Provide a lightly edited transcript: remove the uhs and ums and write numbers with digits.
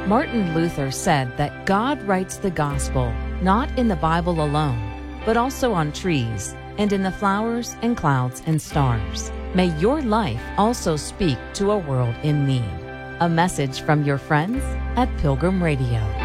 Martin Luther said that God writes the gospel not in the Bible alone, but also on trees and in the flowers and clouds and stars. May your life also speak to a world in need. A message from your friends at Pilgrim Radio.